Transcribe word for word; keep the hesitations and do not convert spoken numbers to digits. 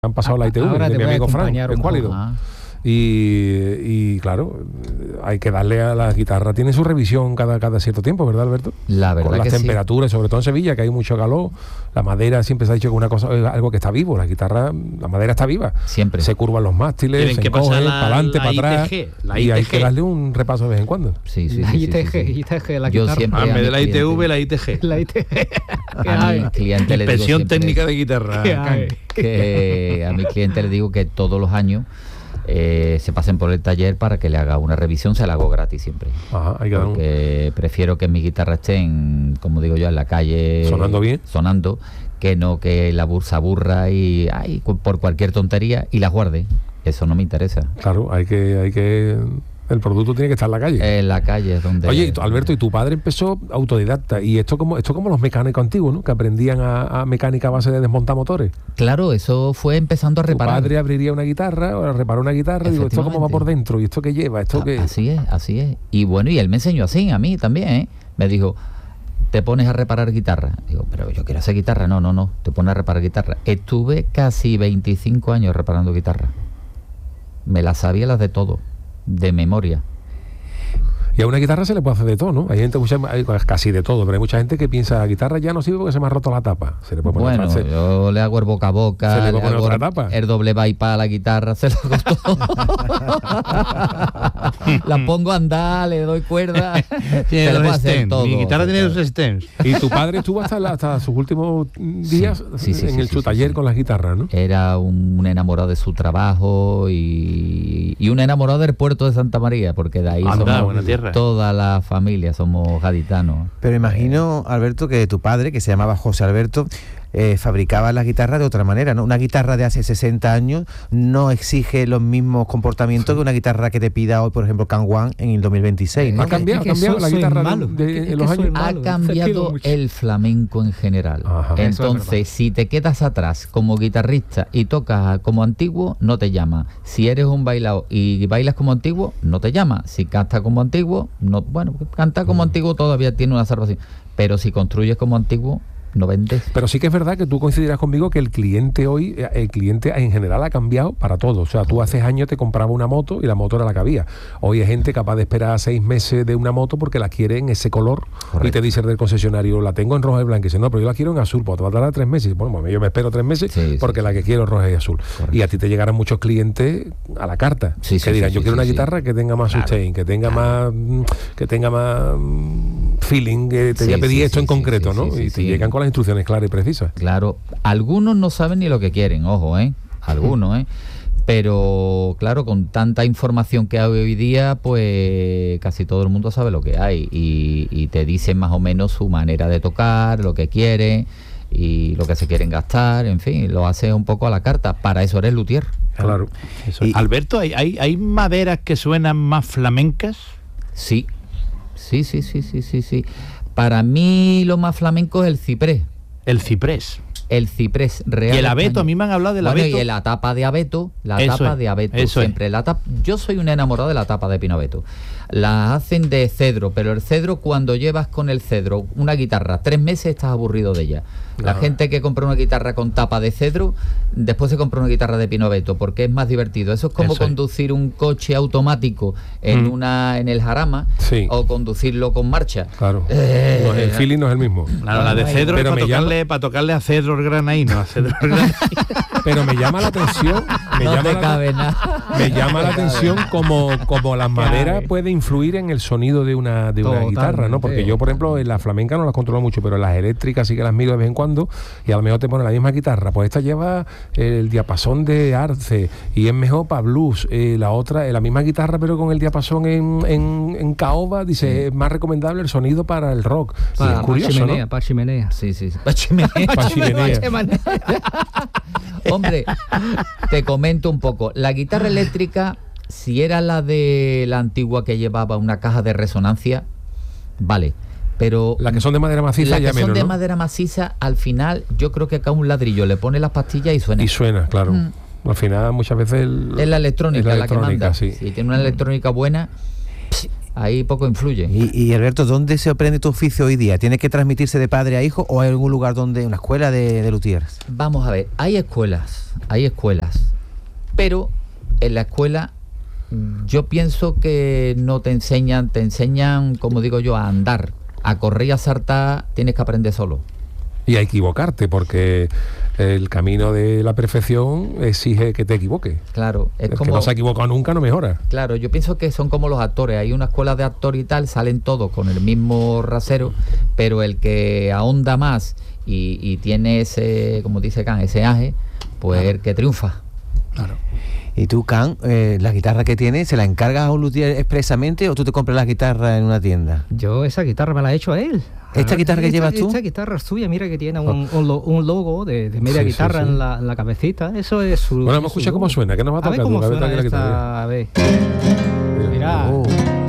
Han pasado a, la I T V de mi amigo Fran, Escuálido. Y, y claro, hay que darle a la guitarra, tiene su revisión cada, cada cierto tiempo, ¿verdad, Alberto? La verdad. Con las que temperaturas, sí. sobre todo en Sevilla, que hay mucho calor, la madera siempre se ha dicho que una cosa, algo que está vivo, la guitarra, la madera está viva. Siempre. Se curvan los mástiles, se encogen para adelante, para atrás. Y hay que darle un repaso de vez en cuando. Sí, sí, la sí, I T G, sí, sí. I T G, la Yo guitarra. siempre Ah, en vez de la I T V, cliente, la I T G. La I T G. A mi cliente le digo Inspección siempre técnica de guitarra. que a mi cliente le digo que todos los años eh, se pasen por el taller para que le haga una revisión, se la hago gratis siempre. Ajá, hay que dar un... Porque prefiero que mi guitarra esté en, como digo yo, en la calle sonando bien, sonando, que no que la bursa aburra y ay, por cualquier tontería y la guarde. Eso no me interesa. Claro, hay que, hay que el producto tiene que estar en la calle. En la calle es donde... Oye, Alberto, y tu padre empezó autodidacta, y esto como esto como los mecánicos antiguos, ¿no? Que aprendían a, a mecánica a base de desmontar motores. Claro, eso fue empezando a reparar. Tu padre abriría una guitarra, o reparó una guitarra, y digo, ¿esto cómo va por dentro? ¿Y esto qué lleva? ¿Esto qué...? Así es, así es. Y bueno, y él me enseñó así, a mí también, ¿eh? Me dijo, ¿te pones a reparar guitarra? Digo, pero yo quiero hacer guitarra. No, no, no, te pones a reparar guitarra. Estuve casi veinticinco años reparando guitarra. Me las sabía las de todo, de memoria. Y a una guitarra se le puede hacer de todo, ¿no? Hay gente, mucha, hay casi de todo, pero hay mucha gente que piensa, la guitarra ya no sirve porque se me ha roto la tapa. Se le puede poner bueno, otra, se... yo le hago el boca a boca, se le, le puede poner hago otra tapa. El doble bypass a la guitarra, se lo hago todo. La pongo a andar, le doy cuerda. Tiene se le dos puede hacer stems. todo. Mi guitarra tiene dos stems. Y tu padre estuvo hasta, la, hasta sus últimos días sí, sí, sí, en sí, el, sí, su sí, taller sí. con las guitarras, ¿no? Era un, un enamorado de su trabajo y, y un enamorado del puerto de Santa María, porque de ahí Anda, somos buena tierra. toda la familia, somos gaditanos. Pero imagino, Alberto, que tu padre, que se llamaba José Alberto, eh, fabricaba la guitarra de otra manera, ¿no? Una guitarra de hace sesenta años no exige los mismos comportamientos sí. que una guitarra que te pida hoy, por ejemplo, Can One en el dos mil veintiséis, ¿no? Ha cambiado, ha cambiado la guitarra de, de, de los años. Ha cambiado el flamenco en general. Ajá. Entonces, si te quedas atrás como guitarrista y tocas como antiguo, no te llama. Si eres un bailao y bailas como antiguo, no te llama. Si cantas como antiguo, no, bueno, cantar como antiguo todavía tiene una salvación. Pero si construyes como antiguo, no vendes. Pero sí que es verdad que tú coincidirás conmigo que el cliente hoy, el cliente en general ha cambiado para todo. O sea, tú hace años te comprabas una moto y la moto era la que había. Hoy hay gente capaz de esperar seis meses de una moto porque la quiere en ese color. Correcto. Y te dice del concesionario, la tengo en roja y blanca. Y dice, no, pero yo la quiero en azul, pues te va a tardar tres meses. Bueno, pues yo me espero tres meses sí, porque sí, la que quiero es roja y azul. Correcto. Y a ti te llegarán muchos clientes a la carta sí, que sí, dirán, sí, yo sí, quiero sí, una sí. guitarra que tenga más claro, sustain, que tenga claro. más que tenga más feeling, que te sí, voy a pedir sí, esto sí, en concreto, sí, ¿no? Sí, y te sí. llegan con las instrucciones claras y precisas. Claro, algunos no saben ni lo que quieren, ojo, ¿eh? Algunos, ¿eh? Pero claro, con tanta información que hay hoy día, pues casi todo el mundo sabe lo que hay y, y te dicen más o menos su manera de tocar, lo que quieren y lo que se quieren gastar, en fin, lo hace un poco a la carta. Para eso eres luthier. Claro. Eso. Y, Alberto, ¿hay, hay, ¿hay maderas que suenan más flamencas? Sí, sí, sí, sí, sí, sí, sí. Para mí lo más flamenco es el ciprés. El ciprés. El ciprés real. Y el abeto, a mí me han hablado del bueno, abeto. Y la tapa de abeto, la eso tapa es, de abeto. eso siempre. Es. La tapa, yo soy un enamorado de la tapa de pino abeto. La hacen de cedro, pero el cedro, cuando llevas con el cedro una guitarra tres meses, estás aburrido de ella. La no. gente que compra una guitarra con tapa de cedro, después se compra una guitarra de pino abeto, porque es más divertido. Eso es como eso conducir es. un coche automático en mm. una en el jarama sí. o conducirlo con marcha. Claro. Eh, no, el feeling no es el mismo. Claro, la de cedro pero es para tocarle, llama... para tocarle a cedro el granaíno, a cedro el granaíno. Pero me llama la atención, me no llama te la, cabe nada. Me llama la atención como, como la madera puede influir en el sonido de una de una Totalmente. guitarra, ¿no? Porque yo, por ejemplo, en la flamenca no las controlo mucho, pero en las eléctricas sí que las miro de vez en cuando y a lo mejor te pone la misma guitarra, pues esta lleva el diapasón de arce y es mejor para blues, eh, la otra, eh, la misma guitarra pero con el diapasón en, en, en caoba, dice, sí. es más recomendable el sonido para el rock. Para, sí, es curioso, para chimenea, ¿no? para chimenea. Sí, sí, sí. Para chimenea. Para chimenea. Hombre, te comento un poco. La guitarra eléctrica, si era la de la antigua que llevaba una caja de resonancia, vale. Pero las que son de madera maciza ya menos, las que son de ¿no? madera maciza, al final yo creo que acá un ladrillo le pone las pastillas y suena. Y suena, claro. Mm. Al final muchas veces el, es la electrónica, es la, la electrónica, que manda. Sí. Si tiene una electrónica buena. ahí poco influye. Y, y Alberto, ¿dónde se aprende tu oficio hoy día? ¿Tiene que transmitirse de padre a hijo o hay algún lugar donde, una escuela de, de luthieres? Vamos a ver, hay escuelas, hay escuelas, pero en la escuela yo pienso que no te enseñan, te enseñan, como digo yo, a andar, a correr y a saltar, tienes que aprender solo. Y a equivocarte, porque el camino de la perfección exige que te equivoques. Claro, es el como... que no se ha equivocado nunca no mejora. Claro, yo pienso que son como los actores. Hay una escuela de actor y tal, salen todos con el mismo rasero, pero el que ahonda más y, y tiene ese, como dice Can, ese aje, pues claro, el que triunfa. Claro. Y tú, Can, eh, la guitarra que tienes, ¿se la encargas a un luthier expresamente o tú te compras la guitarra en una tienda? Yo esa guitarra me la he hecho a él. ¿Esta guitarra que esta, llevas tú? Esta guitarra es suya, mira que tiene un, un, lo, un logo de, de media sí, guitarra sí, sí. En, la, en la cabecita. Eso es su... Bueno, vamos a escuchar cómo suena, que nos va a tocar. A ver cómo suena esta, a ver. Mira. Oh.